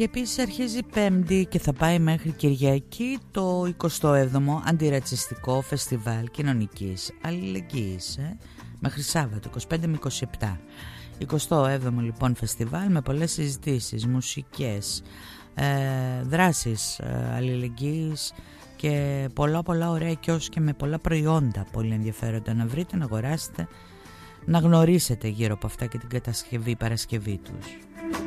Και επίσης αρχίζει Πέμπτη και θα πάει μέχρι Κυριακή το 27ο Αντιρατσιστικό Φεστιβάλ Κοινωνικής Αλληλεγγύης, μέχρι Σάββατο 25 με 27. 27ο λοιπόν φεστιβάλ με πολλές συζητήσεις, μουσικές, δράσεις αλληλεγγύης και πολλά ωραία κιόσκια με πολλά προϊόντα πολύ ενδιαφέροντα να βρείτε, να αγοράσετε, να γνωρίσετε γύρω από αυτά και την κατασκευή, παρασκευή τους.